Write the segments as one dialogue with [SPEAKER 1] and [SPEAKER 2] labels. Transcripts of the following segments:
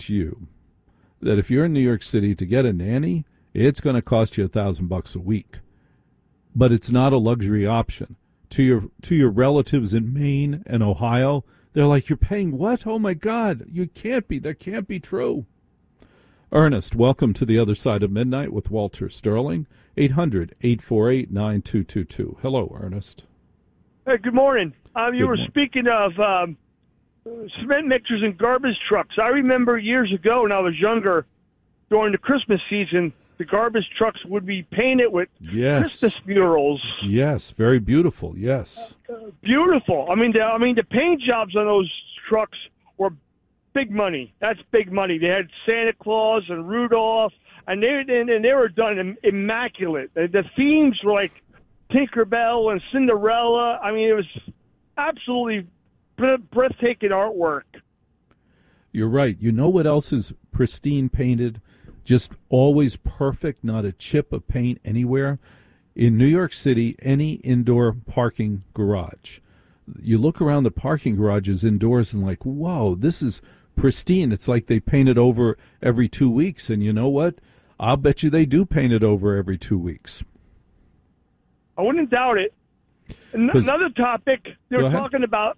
[SPEAKER 1] predict you that if you're in New York City to get a nanny, it's going to cost you $1,000 a week. But it's not a luxury option. To your relatives in Maine and Ohio, they're like, you're paying what? Oh, my God, you can't be. That can't be true. Ernest, welcome to the other side of midnight with Walter Sterling, 800-848-9222. Hello, Ernest.
[SPEAKER 2] Hey, good morning. You were
[SPEAKER 1] morning.
[SPEAKER 2] speaking of cement mixers and garbage trucks. I remember years ago when I was younger, during the Christmas season, the garbage trucks would be painted with Christmas murals.
[SPEAKER 1] Yes, very beautiful, yes.
[SPEAKER 2] Beautiful. I mean, the paint jobs on those trucks were big money. That's big money. They had Santa Claus and Rudolph, and they were done immaculate. The themes were like Tinkerbell and Cinderella. I mean, it was absolutely breathtaking artwork.
[SPEAKER 1] You're right. You know what else is pristine painted? Just always perfect, not a chip of paint anywhere? In New York City, any indoor parking garage. You look around the parking garages indoors and like, whoa, this is pristine. It's like they paint it over every 2 weeks. And you know what? I'll bet you they do paint it over every 2 weeks.
[SPEAKER 2] I wouldn't doubt it. Another topic you're talking about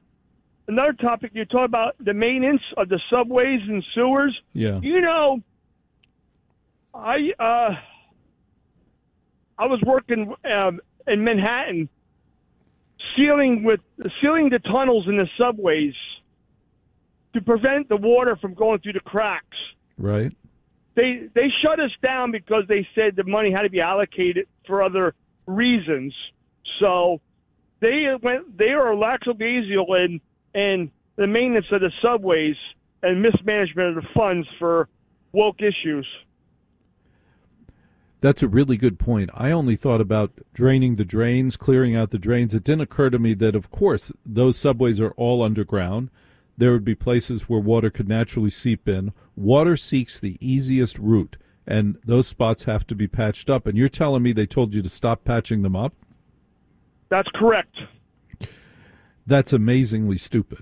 [SPEAKER 2] the maintenance of the subways and sewers.
[SPEAKER 1] Yeah.
[SPEAKER 2] You know, I was working in Manhattan, sealing the tunnels in the subways to prevent the water from going through the cracks.
[SPEAKER 1] Right.
[SPEAKER 2] They shut us down because they said the money had to be allocated for other reasons. So they are lackadaisical in the maintenance of the subways and mismanagement of the funds for woke issues.
[SPEAKER 1] That's a really good point. I only thought about draining the drains, clearing out the drains. It didn't occur to me that, of course, those subways are all underground. There would be places where water could naturally seep in. Water seeks the easiest route, and those spots have to be patched up. And you're telling me they told you to stop patching them up?
[SPEAKER 2] That's correct.
[SPEAKER 1] That's amazingly stupid.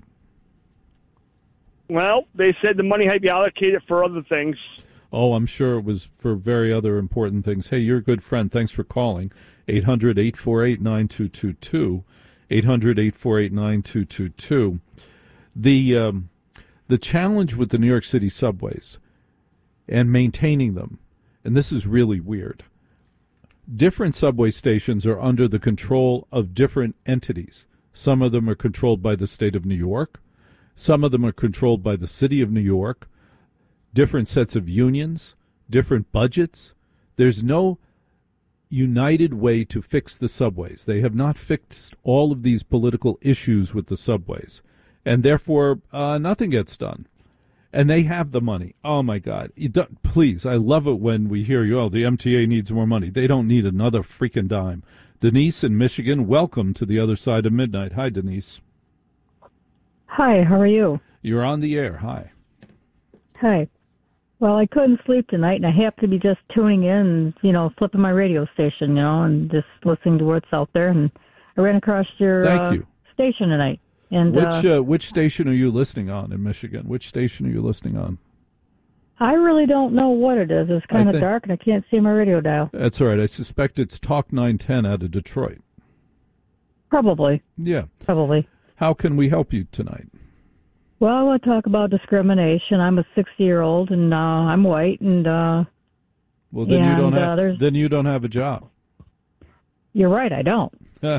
[SPEAKER 2] Well, they said the money had to be allocated for other things.
[SPEAKER 1] Oh, I'm sure it was for very other important things. Hey, you're a good friend. Thanks for calling. 800-848-9222. 800-848-9222. The challenge with the New York City subways and maintaining them, and this is really weird, different subway stations are under the control of different entities. Some of them are controlled by the state of New York. Some of them are controlled by the city of New York. Different sets of unions, different budgets. There's no united way to fix the subways. They have not fixed all of these political issues with the subways. And therefore, nothing gets done. And they have the money. Oh, my God. Please, I love it when we hear, the MTA needs more money. They don't need another freaking dime. Denise in Michigan, welcome to the other side of midnight. Hi, Denise.
[SPEAKER 3] Hi, how are you?
[SPEAKER 1] You're on the air. Hi.
[SPEAKER 3] Hi. Well, I couldn't sleep tonight, and I happened to be just tuning in, flipping my radio station, and just listening to what's out there. And I ran across your station tonight. And
[SPEAKER 1] which station are you listening on in Michigan? Which station are you listening on?
[SPEAKER 3] I really don't know what it is. It's kind of dark, and I can't see my radio dial.
[SPEAKER 1] That's all right. I suspect it's Talk 910 out of Detroit.
[SPEAKER 3] Probably.
[SPEAKER 1] Yeah.
[SPEAKER 3] Probably.
[SPEAKER 1] How can we help you tonight?
[SPEAKER 3] Well, I want to talk about discrimination. I'm a 60-year-old, and I'm white, and
[SPEAKER 1] well, then you don't have a job.
[SPEAKER 3] You're right. I don't.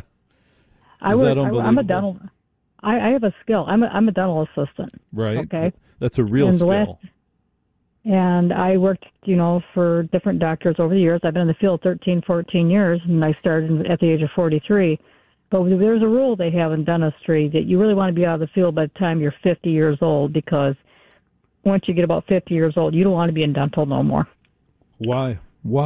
[SPEAKER 3] I'm a dental. I have a skill. I'm a dental assistant.
[SPEAKER 1] Right.
[SPEAKER 3] Okay.
[SPEAKER 1] That's a real skill.
[SPEAKER 3] And I worked, for different doctors over the years. I've been in the field 13, 14 years, and I started at the age of 43. But there's a rule they have in dentistry that you really want to be out of the field by the time you're 50 years old, because once you get about 50 years old, you don't want to be in dental no more.
[SPEAKER 1] Why?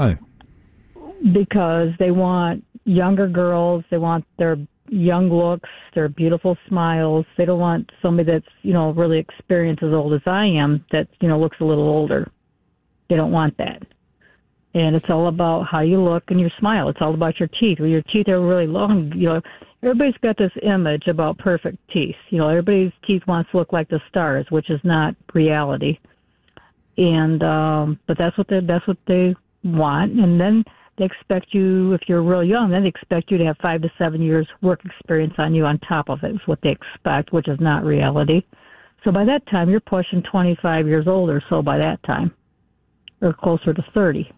[SPEAKER 3] Because they want younger girls. They want their young looks, their beautiful smiles. They don't want somebody that's, really experienced as old as I am that, looks a little older. They don't want that. And it's all about how you look and your smile. It's all about your teeth. When your teeth are really long, everybody's got this image about perfect teeth. Everybody's teeth wants to look like the stars, which is not reality. And but that's what they want. And then they expect you, if you're real young, then they expect you to have 5 to 7 years work experience on you on top of it. Is what they expect, which is not reality. So by that time, you're pushing 25 years old or so by that time, or closer to 30.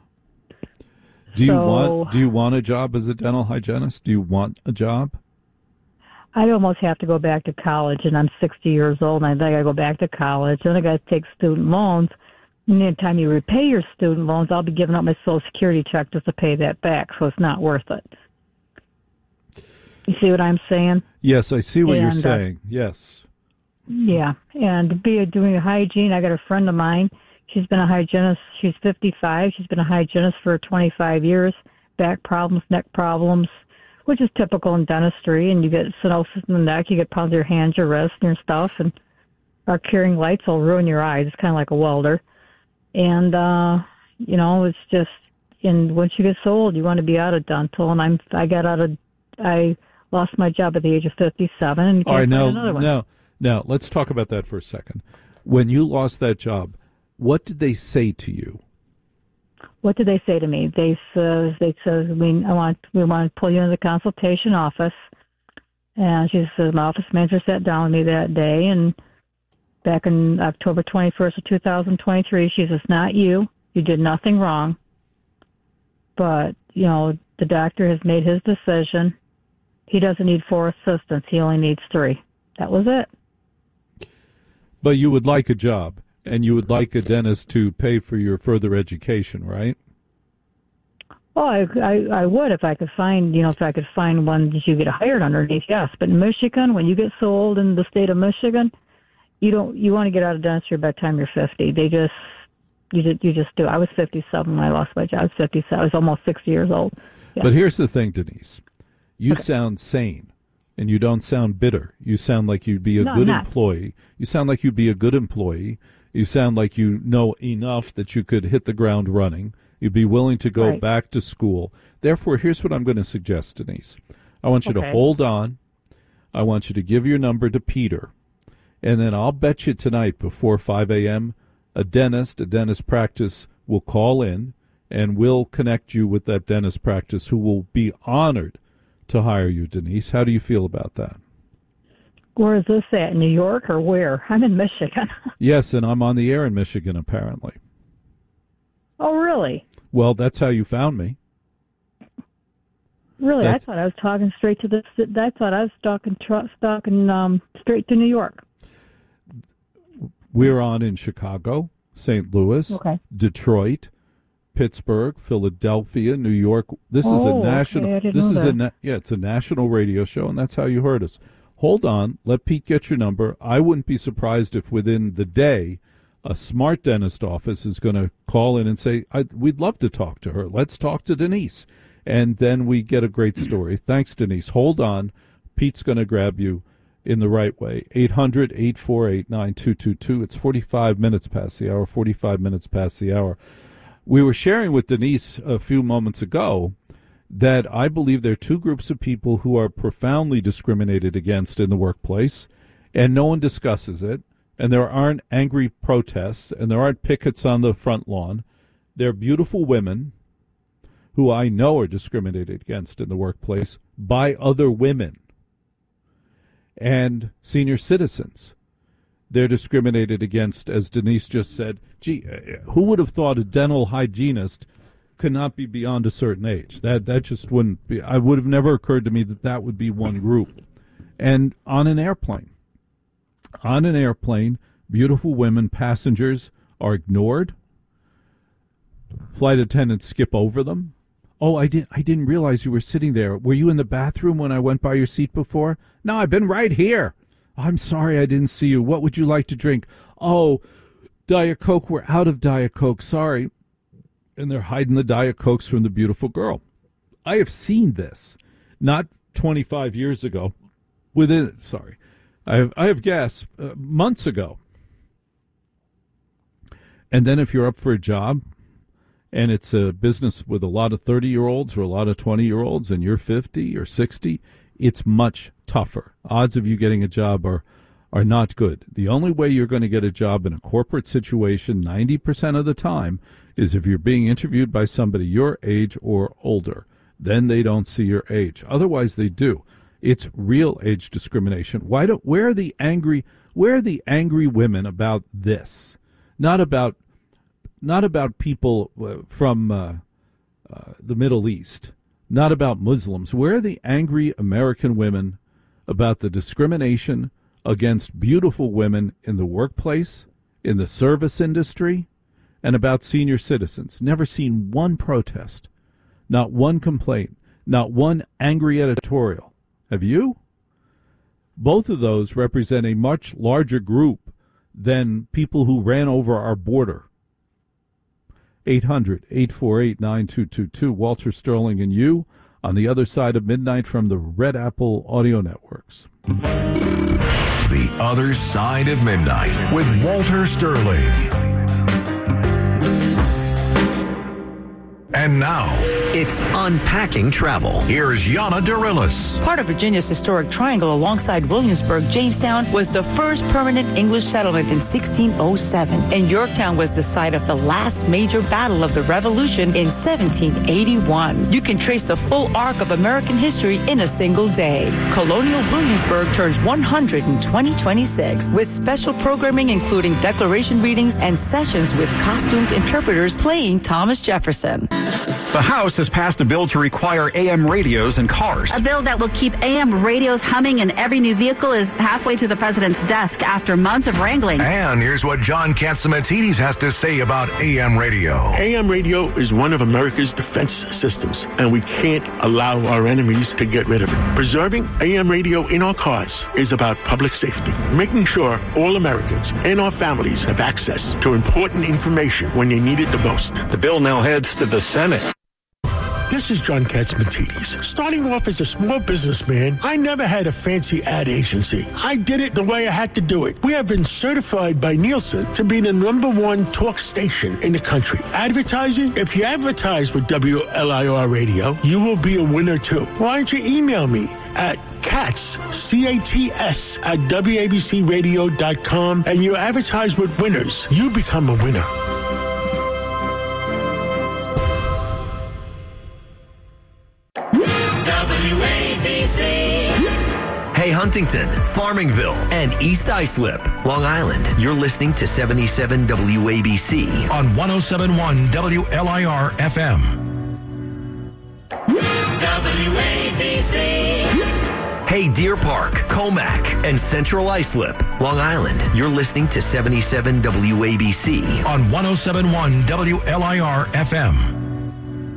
[SPEAKER 1] Do you want a job as a dental hygienist? Do you want a job?
[SPEAKER 3] I almost have to go back to college, and I'm 60 years old, and I think I go back to college. Then I got to take student loans. And the time you repay your student loans, I'll be giving up my Social Security check just to pay that back, so it's not worth it. You see what I'm saying?
[SPEAKER 1] Yes, I see what you're saying. Yes.
[SPEAKER 3] Yeah, and to be doing hygiene, I got a friend of mine. She's been a hygienist. She's 55. She's been a hygienist for 25 years. Back problems, neck problems, which is typical in dentistry. And you get stenosis in the neck. You get problems with your hands, your wrists, and your stuff. And our curing lights will ruin your eyes. It's kind of like a welder. And, it's just, and once you get so old, you want to be out of dental. And I lost my job at the age of 57. And
[SPEAKER 1] all right,
[SPEAKER 3] another one.
[SPEAKER 1] Now, let's talk about that for a second. When you lost that job, what did they say to you?
[SPEAKER 3] What did they say to me? They said, we want to pull you into the consultation office. And she said, my office manager sat down with me that day, and back in October 21st of 2023, she says, it's not you. You did nothing wrong. But, the doctor has made his decision. He doesn't need 4 assistants. He only needs 3. That was it.
[SPEAKER 1] But you would like a job, and you would like a dentist to pay for your further education, right?
[SPEAKER 3] Well, I would if I could find, one that you get hired underneath, yes. But in Michigan, when you get so old in the state of Michigan, you want to get out of dentistry by the time you're 50. You just do. I was 57 when I lost my job. I was 57. I was almost 60 years old. Yeah.
[SPEAKER 1] But here's the thing, Denise. You sound sane. And you don't sound bitter. You sound like you'd be a good employee. You sound like you'd be a good employee. You sound like you know enough that you could hit the ground running. You'd be willing to go back to school. Therefore, here's what I'm going to suggest, Denise. I want you to hold on. I want you to give your number to Peter. And then I'll bet you tonight before 5 a.m., a dentist practice will call in, and we'll connect you with that dentist practice who will be honored to hire you, Denise. How do you feel about that?
[SPEAKER 3] Where is this at? New York or where? I'm in Michigan.
[SPEAKER 1] Yes, and I'm on the air in Michigan, apparently.
[SPEAKER 3] Oh, really?
[SPEAKER 1] Well, that's how you found me.
[SPEAKER 3] Really? I thought I was talking straight to this. I thought I was stalking straight to New York.
[SPEAKER 1] We're on in Chicago, St. Louis, Detroit, Pittsburgh, Philadelphia, New York. This is a national. It's a national radio show, and that's how you heard us. Hold on, let Pete get your number. I wouldn't be surprised if within the day, a smart dentist office is going to call in and say, "We'd love to talk to her. Let's talk to Denise," and then we get a great story. Thanks, Denise. Hold on, Pete's going to grab you in the right way. 800-848-9222. It's 45 minutes past the hour. 45 minutes past the hour. We were sharing with Denise a few moments ago that I believe there are 2 groups of people who are profoundly discriminated against in the workplace, and no one discusses it, and there aren't angry protests, and there aren't pickets on the front lawn. They're beautiful women who I know are discriminated against in the workplace by other women, and senior citizens. They're discriminated against, as Denise just said. Gee, who would have thought a dental hygienist could not be beyond a certain age? That just wouldn't be. I would have never occurred to me that would be one group. And on an airplane, beautiful women passengers are ignored. Flight attendants skip over them. Oh, I didn't realize you were sitting there. Were you in the bathroom when I went by your seat before? No, I've been right here. I'm sorry I didn't see you. What would you like to drink? Oh, Diet Coke. We're out of Diet Coke. Sorry. And they're hiding the Diet Cokes from the beautiful girl. I have seen this, not 25 years ago. I have guessed months ago. And then if you're up for a job, and it's a business with a lot of 30-year-olds or a lot of 20-year-olds, and you're 50 or 60, it's much tougher. Odds of you getting a job are not good. The only way you're going to get a job in a corporate situation 90% of the time is if you're being interviewed by somebody your age or older. Then they don't see your age. Otherwise, they do. It's real age discrimination. Where are the angry women about this? Not about people from the Middle East. Not about Muslims. Where are the angry American women about the discrimination against beautiful women in the workplace, in the service industry, and about senior citizens? Never seen one protest, not one complaint, not one angry editorial. Have you? Both of those represent a much larger group than people who ran over our border. 800-848-9222. Walter Sterling and you on the other side of midnight from the Red Apple Audio Networks.
[SPEAKER 4] The Other Side of Midnight with Walter Sterling. And now,
[SPEAKER 5] it's Unpacking Travel.
[SPEAKER 4] Here's Yana Dorillis.
[SPEAKER 6] Part of Virginia's historic triangle alongside Williamsburg, Jamestown was the first permanent English settlement in 1607, and Yorktown was the site of the last major battle of the Revolution in 1781. You can trace the full arc of American history in a single day. Colonial Williamsburg turns 100 in 2026, with special programming including declaration readings and sessions with costumed interpreters playing Thomas Jefferson.
[SPEAKER 7] The House has passed a bill to require AM radios in cars.
[SPEAKER 8] A bill that will keep AM radios humming in every new vehicle is halfway to the president's desk after months of wrangling.
[SPEAKER 4] And here's what John Catsimatidis has to say about AM radio.
[SPEAKER 9] AM radio is one of America's defense systems, and we can't allow our enemies to get rid of it. Preserving AM radio in our cars is about public safety, making sure all Americans and our families have access to important information when they need it the most.
[SPEAKER 7] The bill now heads to the Senate.
[SPEAKER 9] This is John Catsimatidis. Starting off as a small businessman, I never had a fancy ad agency. I did it the way I had to do it. We have been certified by Nielsen to be the #1 talk station in the country. Advertising? If you advertise with WLIR Radio, you will be a winner too. Why don't you email me at CATS, C-A-T-S, at WABCRadio.com, and you advertise with winners. You become a winner.
[SPEAKER 5] Hey, Huntington, Farmingville, and East Islip, Long Island. You're listening to 77 WABC
[SPEAKER 4] on 107.1 WLIR FM.
[SPEAKER 5] WABC. Hey, Deer Park, Comac, and Central Islip, Long Island. You're listening to 77 WABC
[SPEAKER 4] on 107.1 WLIR FM.